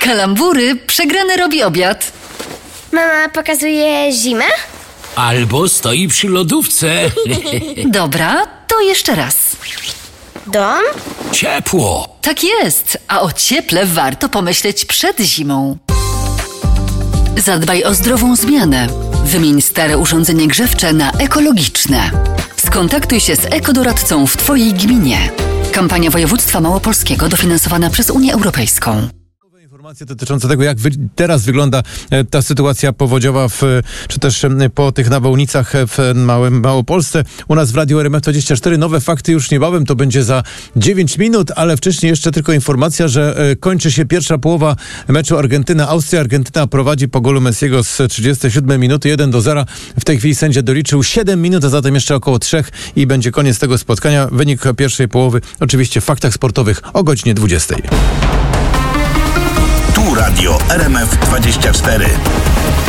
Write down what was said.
Kalambury, przegrany robi obiad. Mama pokazuje zimę? Albo stoi przy lodówce. Dobra, to jeszcze raz. Dom? Ciepło. Tak jest, a o cieple warto pomyśleć przed zimą. Zadbaj o zdrową zmianę. Wymień stare urządzenie grzewcze na ekologiczne. Skontaktuj się z ekodoradcą w Twojej gminie. Kampania Województwa Małopolskiego dofinansowana przez Unię Europejską. Informacje dotyczące tego, jak teraz wygląda ta sytuacja powodziowa czy też po tych nawałnicach w Małopolsce. U nas w Radiu RMF24 nowe fakty już niebawem, to będzie za 9 minut, ale wcześniej jeszcze tylko informacja, że kończy się pierwsza połowa meczu Argentyna-Austria. Argentyna prowadzi po golu Messiego z 37 minuty 1-0. W tej chwili sędzia doliczył 7 minut, a zatem jeszcze około 3 i będzie koniec tego spotkania. Wynik pierwszej połowy oczywiście w faktach sportowych o godzinie 20. Tu Radio RMF24.